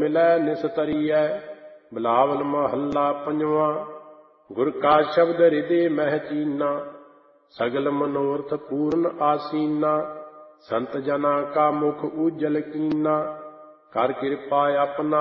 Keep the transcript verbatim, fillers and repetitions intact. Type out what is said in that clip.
ਮਿਲੈ ਨਿਸਤਰੀਐ। ਬਿਲਾਵਲ ਮਹੱਲਾ ਪੰਜਵਾਂ। ਗੁਰ ਕਾ ਸ਼ਬਦ ਹਿਰਦੇ ਮਹਿ ਚੀਨਾ, ਸਗਲ ਮਨੋਰਥ ਪੂਰਨ ਆਸੀਨਾ। ਸੰਤ ਜਨਾ ਕਾ ਮੁਖ ਉਜਲ ਕੀਨਾ, ਕਰ ਕਿਰਪਾ ਆਪਣਾ